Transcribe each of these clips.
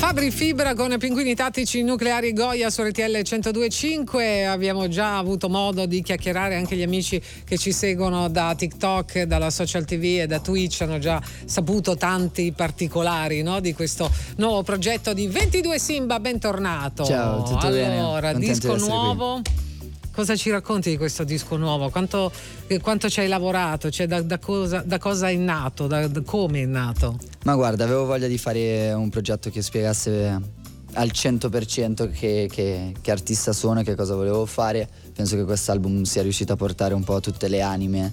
Fabri Fibra con Pinguini Tattici Nucleari Goia su RTL 102.5. Abbiamo già avuto modo di chiacchierare, anche gli amici che ci seguono da TikTok, dalla social TV e da Twitch hanno già saputo tanti particolari, no, di questo nuovo progetto di 22 Simba. Bentornato. Ciao, tutto bene? Allora, Contento disco di essere nuovo. qui. Cosa ci racconti di questo disco nuovo? Quanto ci hai lavorato? Cioè, da cosa è nato? Da come è nato? Ma guarda, avevo voglia di fare un progetto che spiegasse al 100% che artista sono e che cosa volevo fare. Penso che quest'album sia riuscito a portare un po' tutte le anime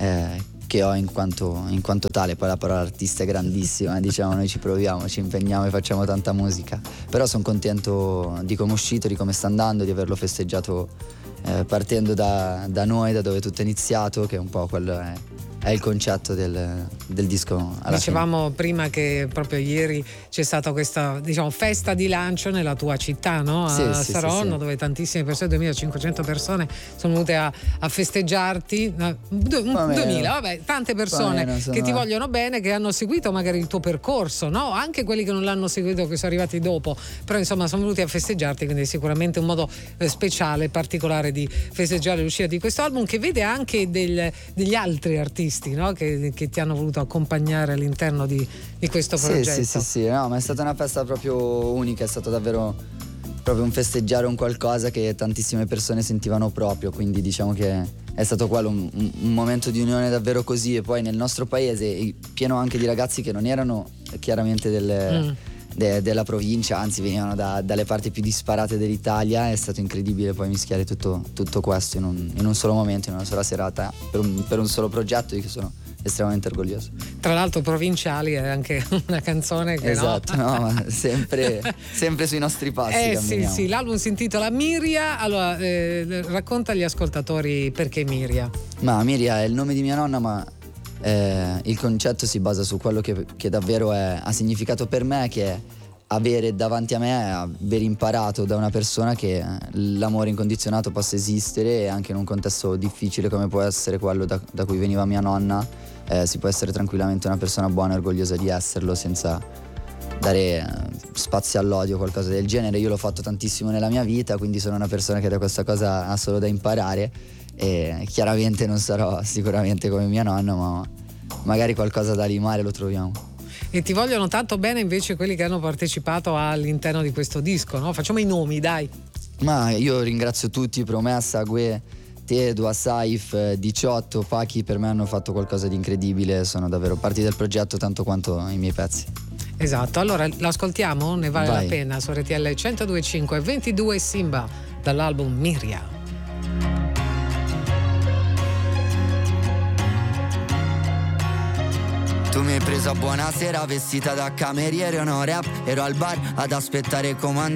che ho in quanto tale. Poi la parola artista è grandissima, diciamo, noi ci proviamo, ci impegniamo e facciamo tanta musica. Però sono contento di come è uscito, di come sta andando, di averlo festeggiato partendo da noi, da dove tutto è iniziato, che un po' quello è il concetto del disco alla Dicevamo prima che proprio ieri c'è stata questa, diciamo, festa di lancio nella tua città, no? A Saronno, dove tantissime persone, 2500 persone sono venute a festeggiarti. 2000, vabbè, tante persone che ti vogliono bene, che hanno seguito magari il tuo percorso, no? Anche quelli che non l'hanno seguito, che sono arrivati dopo, però insomma sono venuti a festeggiarti, quindi è sicuramente un modo speciale, particolare di festeggiare l'uscita di questo album, che vede anche degli altri artisti, no? Che ti hanno voluto accompagnare all'interno di questo progetto. Sì, no, ma è stata una festa proprio unica, è stato davvero proprio un festeggiare un qualcosa che tantissime persone sentivano proprio, quindi diciamo che è stato quello un momento di unione davvero così. E poi nel nostro paese pieno anche di ragazzi che non erano chiaramente della provincia, anzi venivano dalle parti più disparate dell'Italia. È stato incredibile poi mischiare tutto questo in un solo momento, in una sola serata, per un solo progetto di cui sono estremamente orgoglioso. Tra l'altro Provinciali è anche una canzone che esatto, no, ma sempre sui nostri passi. Sì, l'album si intitola Miria. Allora racconta agli ascoltatori perché Miria. Ma Miria è il nome di mia nonna, ma il concetto si basa su quello che davvero ha significato per me, che è avere davanti a me, aver imparato da una persona che l'amore incondizionato possa esistere, e anche in un contesto difficile come può essere quello da cui veniva mia nonna, si può essere tranquillamente una persona buona e orgogliosa di esserlo, senza dare spazio all'odio o qualcosa del genere. Io l'ho fatto tantissimo nella mia vita, quindi sono una persona che da questa cosa ha solo da imparare, e chiaramente non sarò sicuramente come mia nonna, ma magari qualcosa da limare lo troviamo. E ti vogliono tanto bene invece quelli che hanno partecipato all'interno di questo disco, no? Facciamo i nomi, dai. Ma io ringrazio tutti, Promessa, Gue, Tedu, Saif, 18, Pachi. Per me hanno fatto qualcosa di incredibile, sono davvero parte del progetto tanto quanto i miei pezzi. Esatto, allora l'ascoltiamo? Ne vale la pena su RTL 102.5. 22 Simba dall'album Miria. Tu mi hai preso a buonasera vestita da cameriere o no rap, ero al bar ad aspettare comando.